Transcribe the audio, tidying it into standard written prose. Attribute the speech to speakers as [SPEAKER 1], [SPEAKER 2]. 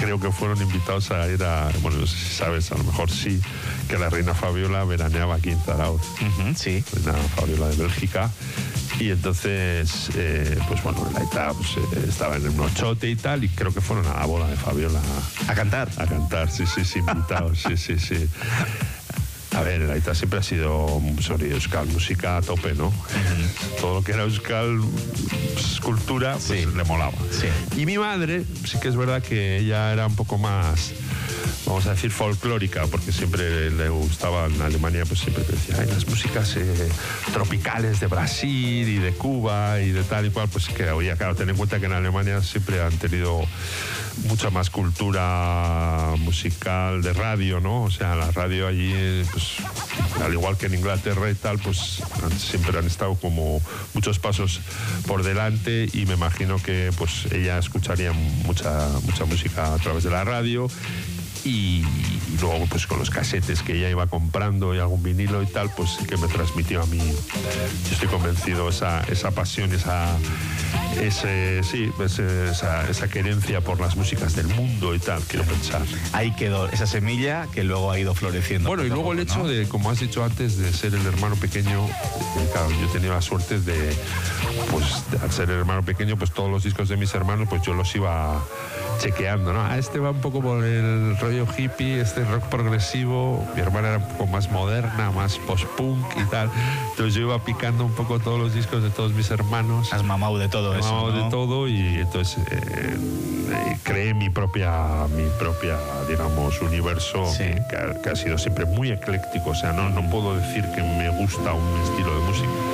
[SPEAKER 1] creo que fueron invitados a ir a, bueno, no sé si sabes, a lo mejor sí, que la reina Fabiola veraneaba aquí en Zarauz.
[SPEAKER 2] Sí.
[SPEAKER 1] Reina Fabiola de Bélgica. Y entonces, pues bueno, la Aita estaba en el nochote y tal, y creo que fueron a la boda de Fabiola.
[SPEAKER 2] ¿A cantar?
[SPEAKER 1] A cantar, sí, invitados, sí. A ver, la Aita siempre ha sido sobre euskal, música a tope, ¿no? Todo lo que era euskal, cultura, pues le molaba.
[SPEAKER 2] Sí.
[SPEAKER 1] Y mi madre, sí que es verdad que ella era un poco más, vamos a decir, folclórica, porque siempre le gustaba en Alemania, pues siempre decía, ay, las músicas tropicales de Brasil y de Cuba y de tal y cual, pues que oye, claro, ten en cuenta que en Alemania siempre han tenido mucha más cultura musical de radio, ¿no? O sea, la radio allí, pues, al igual que en Inglaterra y tal, pues siempre han estado como muchos pasos por delante, y me imagino que pues ella escucharía mucha música a través de la radio. Y luego pues con los casetes que ella iba comprando y algún vinilo y tal, pues sí que me transmitió a mí, yo estoy convencido, esa pasión, esa querencia por las músicas del mundo y tal, quiero pensar.
[SPEAKER 2] Ahí quedó esa semilla que luego ha ido floreciendo.
[SPEAKER 1] Bueno, y luego el hecho de, como has dicho antes, de ser el hermano pequeño, claro, yo he tenido la suerte de, pues al ser el hermano pequeño, pues todos los discos de mis hermanos, pues yo los iba chequeando, ¿no? Este va un poco por el rollo hippie, este rock progresivo, mi hermana era un poco más moderna, más post-punk y tal, entonces yo iba picando un poco todos los discos de todos mis hermanos.
[SPEAKER 2] Has mamado de todo eso,
[SPEAKER 1] mamado, ¿no? De todo, y entonces creé mi propia, digamos, universo,
[SPEAKER 2] sí,
[SPEAKER 1] que ha sido siempre muy ecléctico, o sea, no puedo decir que me gusta un estilo de música.